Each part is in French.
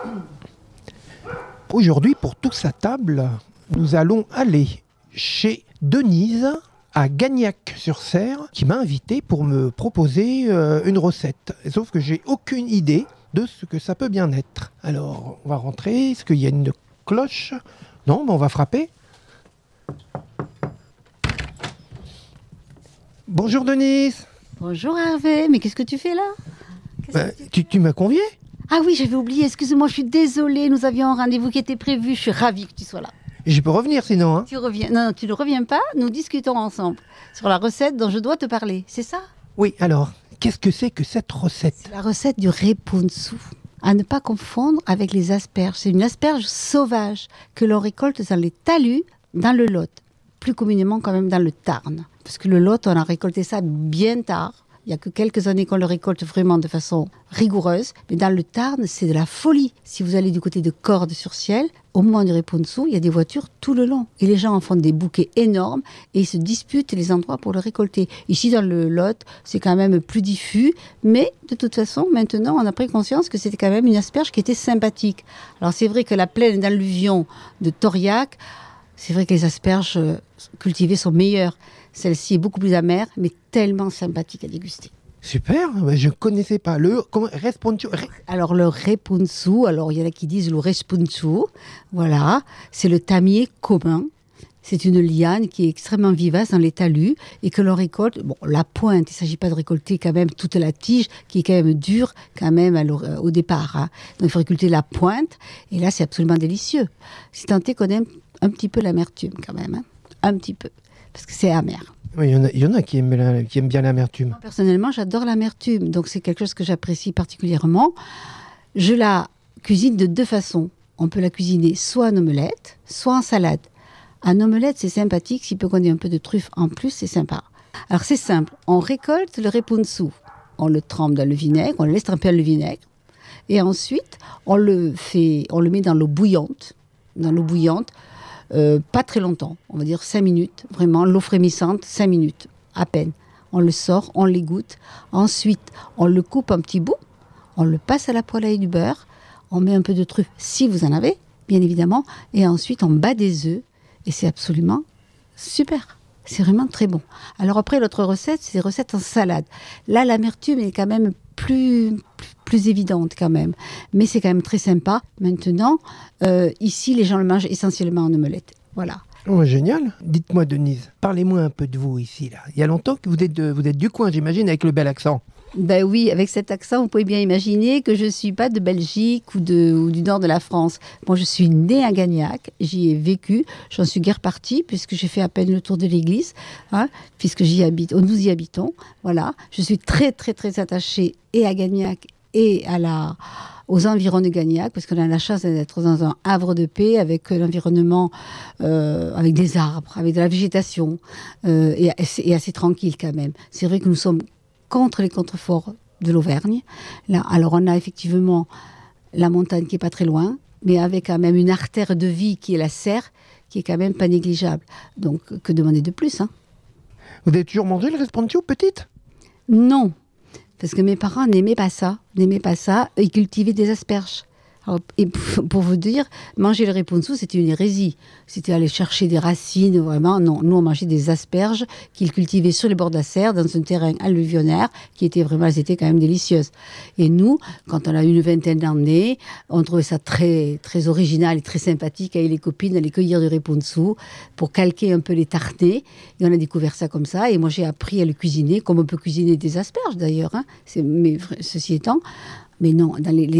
Aujourd'hui, pour toute sa table, nous allons aller chez Denise à Gagnac-sur-Serre qui m'a invité pour me proposer une recette. Sauf que j'ai aucune idée de ce que ça peut bien être. Alors, on va rentrer. Est-ce qu'il y a une cloche? Non, mais on va frapper. Bonjour Denise. Bonjour Hervé, mais qu'est-ce que tu fais là? Tu m'as convié? Ah oui, j'avais oublié, excuse-moi, je suis désolée, nous avions un rendez-vous qui était prévu, je suis ravie que tu sois là. Et je peux revenir sinon, hein? Tu reviens, non, tu ne reviens pas, nous discutons ensemble sur la recette dont je dois te parler, c'est ça? Oui, alors, qu'est-ce que c'est que cette recette? C'est la recette du repounsu, à ne pas confondre avec les asperges. C'est une asperge sauvage que l'on récolte dans les talus, dans le Lot, plus communément quand même dans le Tarn. Parce que le Lot, on a récolté ça bien tard. Il n'y a que quelques années qu'on le récolte vraiment de façon rigoureuse. Mais dans le Tarn, c'est de la folie. Si vous allez du côté de Cordes-sur-Ciel, au moment du repounsu, il y a des voitures tout le long. Et les gens en font des bouquets énormes et ils se disputent les endroits pour le récolter. Ici, dans le Lot, c'est quand même plus diffus. Mais de toute façon, maintenant, on a pris conscience que c'était quand même une asperge qui était sympathique. Alors c'est vrai que la plaine d'alluvion de Tauriac, c'est vrai que les asperges cultivées sont meilleures. Celle-ci est beaucoup plus amère, mais tellement sympathique à déguster. Super, je ne connaissais pas. Alors le repounsu, alors il y en a qui disent le respunsu, voilà, c'est le tamier commun. C'est une liane qui est extrêmement vivace dans les talus et que l'on récolte, bon, la pointe, il ne s'agit pas de récolter quand même toute la tige qui est quand même dure quand même au départ. Hein. Donc il faut récolter la pointe et là c'est absolument délicieux. Si tant est qu'on aime un petit peu l'amertume quand même, hein. Un petit peu. Parce que c'est amer. Oui, il y en a qui aiment bien l'amertume. Moi, personnellement, j'adore l'amertume, donc c'est quelque chose que j'apprécie particulièrement. Je la cuisine de deux façons. On peut la cuisiner soit en omelette, soit en salade. En omelette, c'est sympathique, s'il peut qu'on ait un peu de truffe en plus, c'est sympa. Alors c'est simple, on récolte le repounsu, on le trempe dans le vinaigre, on le laisse tremper dans le vinaigre, et ensuite on le met dans l'eau bouillante, pas très longtemps, on va dire 5 minutes, vraiment, l'eau frémissante, 5 minutes, à peine. On le sort, on l'égoutte. Ensuite, on le coupe en petits bouts, on le passe à la poêle avec du beurre, on met un peu de truffe, si vous en avez, bien évidemment, et ensuite on bat des œufs, et c'est absolument super. C'est vraiment très bon. Alors après, l'autre recette, c'est des recettes en salade. Là, l'amertume est quand même plus évidente quand même. Mais c'est quand même très sympa. Maintenant, ici, les gens le mangent essentiellement en omelette. Voilà. Oh, génial. Dites-moi, Denise, parlez-moi un peu de vous ici. Là. Il y a longtemps que vous êtes du coin, j'imagine, avec le bel accent. Ben oui, avec cet accent, vous pouvez bien imaginer que je ne suis pas de Belgique ou du nord de la France. Moi, je suis née à Gagnac, j'y ai vécu, j'en suis guère partie puisque j'ai fait à peine le tour de l'église, hein, puisque j'y habite, nous y habitons. Voilà, je suis très, très, très attachée et à Gagnac et aux environs de Gagnac, parce qu'on a la chance d'être dans un havre de paix avec l'environnement, avec des arbres, avec de la végétation, et assez tranquille quand même. C'est vrai que nous sommes contre les contreforts de l'Auvergne. Là, alors on a effectivement la montagne qui est pas très loin, mais avec quand même une artère de vie qui est la Serre, qui est quand même pas négligeable. Donc, que demander de plus, hein? Vous avez toujours mangé le respondio, petite? Non, parce que mes parents n'aimaient pas ça. Ils cultivaient des asperges. Alors, et pour vous dire, manger le repounsu, c'était une hérésie. C'était aller chercher des racines, vraiment. Non, nous, on mangeait des asperges qu'ils cultivaient sur les bords de la Serre, dans un terrain alluvionnaire, elles étaient quand même délicieuses. Et nous, quand on a eu une vingtaine d'années, on trouvait ça très, très original et très sympathique avec les copines d'aller cueillir du repounsu pour calquer un peu les tartnés. Et on a découvert ça comme ça. Et moi, j'ai appris à le cuisiner, comme on peut cuisiner des asperges d'ailleurs. Hein. Mais ceci étant... Mais non,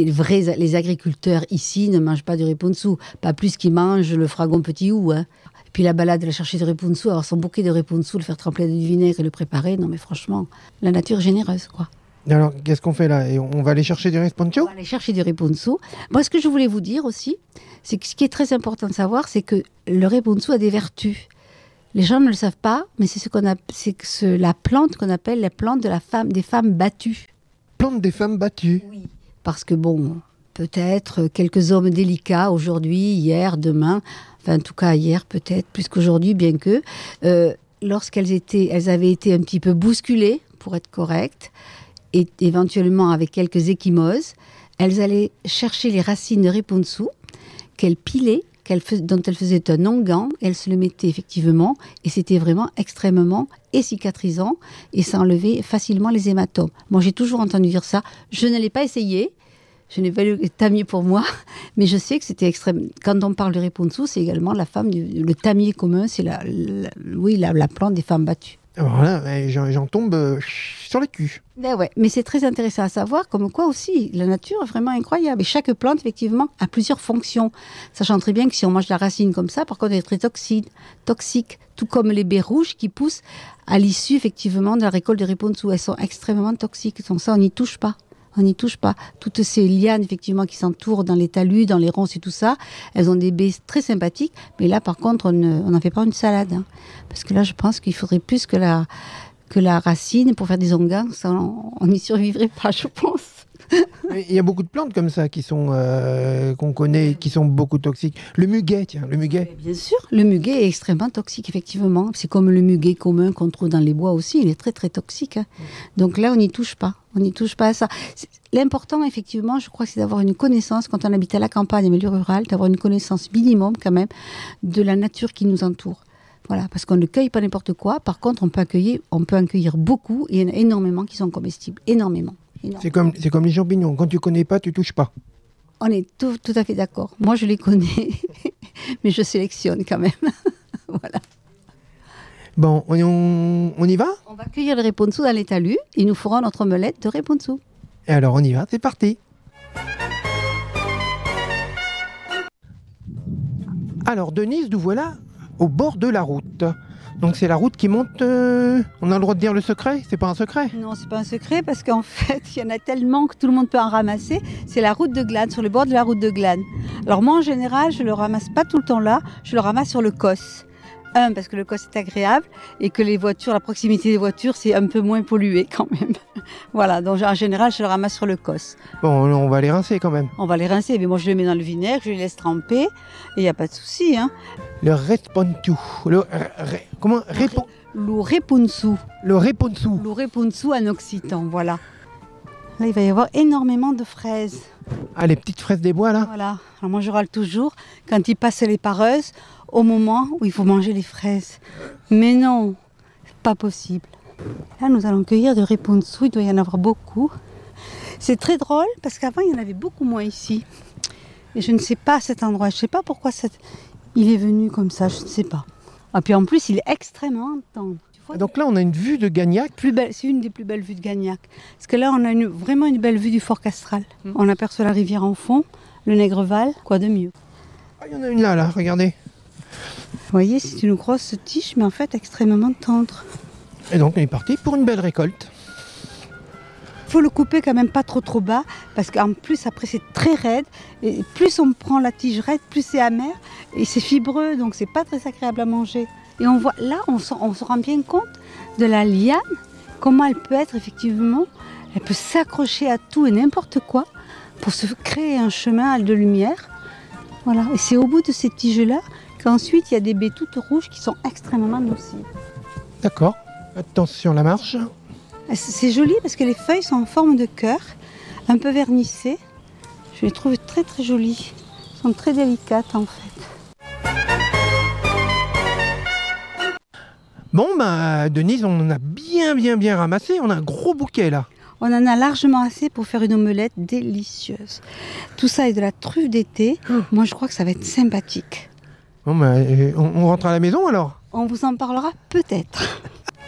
les agriculteurs ici ne mangent pas du repounsu, pas plus qu'ils mangent le fragon petit ou. Hein. Et puis la balade, la chercher du repounsu, avoir son bouquet de repounsu, le faire tremper dans du vinaigre et le préparer, non mais franchement, la nature est généreuse, quoi. Alors, qu'est-ce qu'on fait là? Et on va aller chercher du respondio? On va aller chercher du repounsu. Moi, ce que je voulais vous dire aussi, c'est que ce qui est très important de savoir, c'est que le repounsu a des vertus. Les gens ne le savent pas, mais c'est la plante qu'on appelle la plante des femmes battues. Plante des femmes battues. Oui, parce que bon, peut-être quelques hommes délicats aujourd'hui, hier, demain, enfin en tout cas hier peut-être, plus qu'aujourd'hui, bien que, lorsqu'elles avaient été un petit peu bousculées, pour être correctes, et éventuellement avec quelques ecchymoses, elles allaient chercher les racines de Reponsu qu'elles pilaient, dont elles faisaient un onguent, elles se le mettaient effectivement, et c'était vraiment extrêmement cicatrisant, et ça enlevait facilement les hématomes. Moi, j'ai toujours entendu dire ça. Je ne l'ai pas essayé, je n'ai pas eu le tamier pour moi, mais je sais que c'était extrême. Quand on parle de Reponsu, c'est également le tamier commun, c'est la plante des femmes battues. Alors là, j'en tombe sur le cul. Ben ouais, mais c'est très intéressant à savoir, comme quoi aussi, la nature est vraiment incroyable. Et chaque plante, effectivement, a plusieurs fonctions. Sachant très bien que si on mange la racine comme ça, par contre, elle est très toxique. Tout comme les baies rouges qui poussent à l'issue, effectivement, de la récolte de Reponsu. Elles sont extrêmement toxiques. Donc ça, on n'y touche pas. On n'y touche pas. Toutes ces lianes, effectivement, qui s'entourent dans les talus, dans les ronces et tout ça, elles ont des baies très sympathiques. Mais là, par contre, on n'en fait pas une salade. Hein. Parce que là, je pense qu'il faudrait plus que la racine pour faire des onguents. Ça, on n'y survivrait pas, je pense. Il y a beaucoup de plantes comme ça qui sont qu'on connaît, qui sont beaucoup toxiques. Le muguet, tiens, le muguet. Bien sûr, le muguet est extrêmement toxique, effectivement. C'est comme le muguet commun qu'on trouve dans les bois aussi, il est très très toxique. Hein. Donc là, on n'y touche pas. On n'y touche pas à ça. L'important, effectivement, je crois, c'est d'avoir une connaissance, quand on habite à la campagne, en milieu rural, d'avoir une connaissance minimum quand même de la nature qui nous entoure. Voilà, parce qu'on ne cueille pas n'importe quoi. Par contre, on peut en cueillir beaucoup, et il y en a énormément qui sont comestibles. Énormément. C'est comme les champignons. Quand tu connais pas, tu touches pas. On est tout à fait d'accord. Moi, je les connais, mais je sélectionne quand même. Voilà. Bon, on y va ? On va cueillir le Reponsu dans les talus et nous ferons notre omelette de Reponsu. Et alors, on y va, c'est parti. Alors, Denise, nous voilà au bord de la route. Donc c'est la route qui monte... On a le droit de dire le secret ? C'est pas un secret ? Non, c'est pas un secret parce qu'en fait, il y en a tellement que tout le monde peut en ramasser. C'est la route de Glane, sur le bord de la route de Glane. Alors moi, en général, je le ramasse pas tout le temps là. Je le ramasse sur le COS. Parce que le COS est agréable et que les voitures, la proximité des voitures, c'est un peu moins pollué quand même. Voilà, donc en général, je le ramasse sur le COS. Bon, on va les rincer quand même. On va les rincer, mais moi je les mets dans le vinaigre, je les laisse tremper et il n'y a pas de souci. Hein. Le Reponsu. Comment Le Reponsu. Le Reponsu. Le Reponsu en occitan, voilà. Là, il va y avoir énormément de fraises. Ah, les petites fraises des bois, là ? Voilà. Alors moi, je râle toujours quand ils passent les pareuses au moment où il faut manger les fraises. Mais non, c'est pas possible. Là, nous allons cueillir de Reponsu. Il doit y en avoir beaucoup. C'est très drôle parce qu'avant, il y en avait beaucoup moins ici. Et je ne sais pas à cet endroit. Je ne sais pas pourquoi il est venu comme ça. Je ne sais pas. Et puis en plus, il est extrêmement tendre. Donc là, on a une vue de Gagnac. C'est une des plus belles vues de Gagnac. Parce que là, on a vraiment une belle vue du Fort Castral. On aperçoit la rivière en fond, le Negreval, quoi de mieux. Ah, il y en a une là, regardez. Vous voyez, c'est une grosse tige, mais en fait extrêmement tendre. Et donc, on est parti pour une belle récolte. Il faut le couper quand même pas trop bas, parce qu'en plus, après, c'est très raide. Et plus on prend la tige raide, plus c'est amer. Et c'est fibreux, donc c'est pas très agréable à manger. Et on voit, là, on se rend bien compte de la liane, comment elle peut être effectivement, elle peut s'accrocher à tout et n'importe quoi pour se créer un chemin de lumière. Voilà. Et c'est au bout de ces tiges-là qu'ensuite il y a des baies toutes rouges qui sont extrêmement nocives. D'accord. Attention la marche. C'est joli parce que les feuilles sont en forme de cœur, un peu vernissées. Je les trouve très très jolies. Elles sont très délicates en fait. Bon, Denise, on en a bien ramassé. On a un gros bouquet, là. On en a largement assez pour faire une omelette délicieuse. Tout ça est de la truffe d'été. Moi, je crois que ça va être sympathique. Bon, on rentre à la maison, alors ? On vous en parlera peut-être.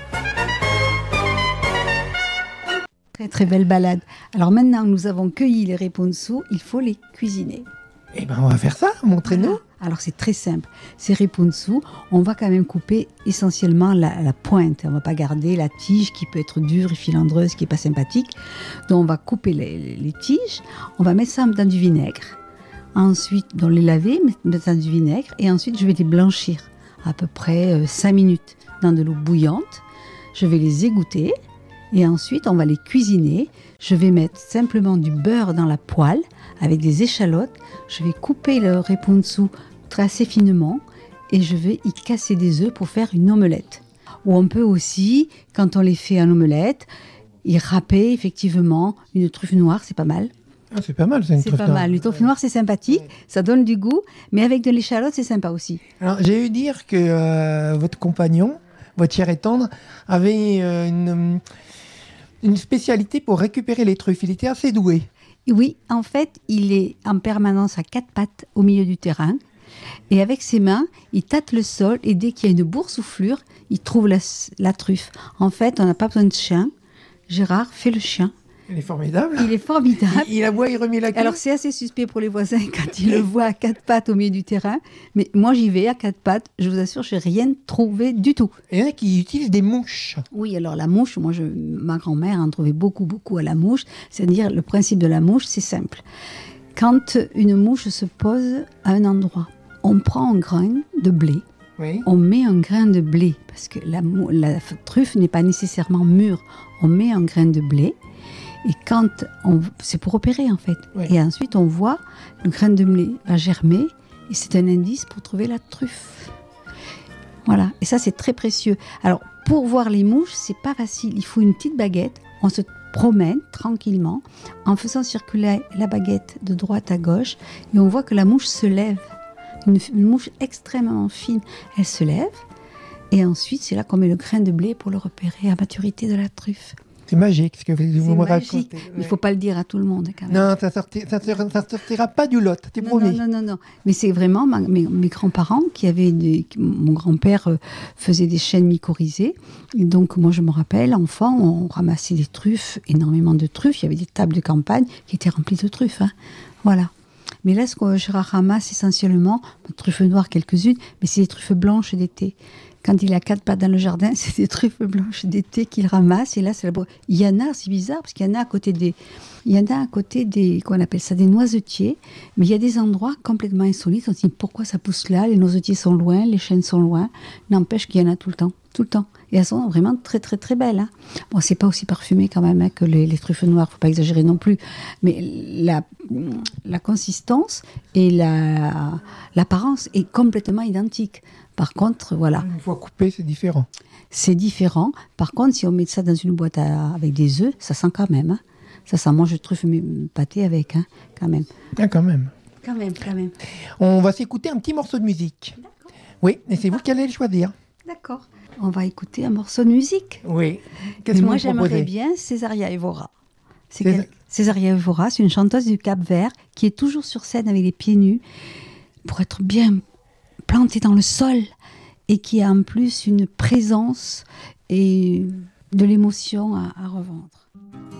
Très, très belle balade. Alors maintenant, nous avons cueilli les Reponsu. Il faut les cuisiner. Eh ben, on va faire ça. Montrez-nous. Alors c'est très simple, ces Reponsu, on va quand même couper essentiellement la pointe, on ne va pas garder la tige qui peut être dure et filandreuse, qui n'est pas sympathique. Donc on va couper les tiges, on va mettre ça dans du vinaigre. Ensuite, on les laver, mettre dans du vinaigre, et ensuite je vais les blanchir à peu près 5 minutes dans de l'eau bouillante. Je vais les égoutter et ensuite on va les cuisiner. Je vais mettre simplement du beurre dans la poêle avec des échalotes. Je vais couper le Reponsu assez finement et je vais y casser des œufs pour faire une omelette. Ou on peut aussi, quand on les fait en omelette, y râper effectivement une truffe noire, c'est pas mal. Ah, c'est pas mal, ça, une C'est truffe pas noire. mal. Le truffe noir, c'est sympathique, ça donne du goût, mais avec de l'échalote, c'est sympa aussi. Alors, j'ai eu dire que votre compagnon, votre chair et tendre, avait une spécialité pour récupérer les truffes. Il était assez doué. Oui, en fait, il est en permanence à quatre pattes au milieu du terrain. Et avec ses mains, il tâte le sol et dès qu'il y a une boursouflure, il trouve la truffe. En fait, on n'a pas besoin de chien. Gérard fait le chien. Il est formidable. Il est formidable. Il aboie, il remet la queue. Alors, c'est assez suspect pour les voisins quand ils le voient à quatre pattes au milieu du terrain. Mais moi, j'y vais à quatre pattes. Je vous assure, je n'ai rien trouvé du tout. Il y en a qui utilisent des mouches. Oui, alors la mouche, ma grand-mère en trouvait beaucoup, beaucoup à la mouche. C'est-à-dire, le principe de la mouche, c'est simple. Quand une mouche se pose à un endroit, on prend un grain de blé, Oui. on met un grain de blé, parce que la truffe n'est pas nécessairement mûre. On met un grain de blé, et c'est pour opérer en fait. Oui. Et ensuite, on voit le grain de blé va germer, et c'est un indice pour trouver la truffe. Voilà, et ça c'est très précieux. Alors, pour voir les mouches, c'est pas facile. Il faut une petite baguette. On se promène tranquillement en faisant circuler la baguette de droite à gauche, et on voit que la mouche se lève. Une mouche extrêmement fine, elle se lève, et ensuite c'est là qu'on met le grain de blé pour le repérer à maturité de la truffe. C'est magique ce que vous C'est me magique, racontez. mais il ne faut pas le dire à tout le monde quand même. Non, ça sortira pas du lot, t'es promis. Non. Mais c'est vraiment mes grands-parents mon grand-père faisait des chênes mycorhizés. Et donc, moi, je me rappelle, enfant, on ramassait des truffes, énormément de truffes. Il y avait des tables de campagne qui étaient remplies de truffes. Hein. Voilà. Mais là, ce que je ramasse essentiellement, truffes noires quelques-unes, mais c'est des truffes blanches d'été. Quand il a quatre pattes dans le jardin, c'est des truffes blanches d'été qu'il ramasse. Et là, il y en a, c'est bizarre, parce qu'il y en a à côté qu'on appelle ça des noisetiers. Mais il y a des endroits complètement insolites. On se dit pourquoi ça pousse là, les noisetiers sont loin, les chênes sont loin. N'empêche qu'il y en a tout le temps. Et elles sont vraiment très, très, très belles. Hein. Bon, c'est pas aussi parfumé quand même que les truffes noires, faut pas exagérer non plus. Mais la consistance et l'apparence est complètement identique. Par contre, voilà. Une fois coupé, c'est différent. C'est différent. Par contre, si on met ça dans une boîte avec des œufs, ça sent quand même. Hein. Ça sent, moi je truffe mes pâtés avec, hein, quand même. Ah, quand même. Quand même. On va s'écouter un petit morceau de musique. D'accord. Oui, et c'est vous qui allez le choisir. D'accord. On va écouter un morceau de musique. Oui. Mais moi, j'aimerais bien Césaria Evora. Césaria Evora, c'est une chanteuse du Cap-Vert qui est toujours sur scène avec les pieds nus pour être bien plantée dans le sol et qui a en plus une présence et de l'émotion à revendre.